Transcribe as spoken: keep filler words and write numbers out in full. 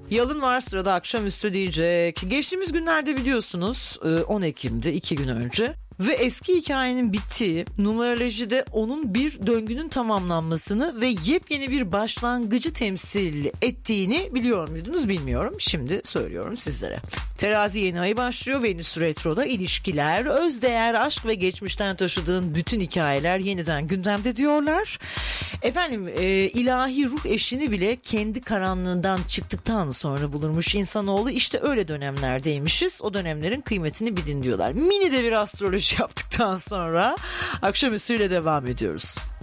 Yalın var sırada, akşamüstü diyecek. Geçtiğimiz günlerde biliyorsunuz on Ekim'de iki gün önce ve eski hikayenin bittiği, numerolojide onun bir döngünün tamamlanmasını ve yepyeni bir başlangıcı temsil ettiğini biliyor muydunuz bilmiyorum. Şimdi söylüyorum sizlere. Terazi yeni ayı başlıyor. Venüs retroda, ilişkiler, özdeğer, aşk ve geçmişten taşıdığın bütün hikayeler yeniden gündemde diyorlar. Efendim e, ilahi ruh eşini bile kendi karanlığından çıktıktan sonra bulurmuş insanoğlu. İşte öyle dönemlerdeymişiz. O dönemlerin kıymetini bilin diyorlar. Mini de bir astroloji yaptıktan sonra akşamüstüyle devam ediyoruz.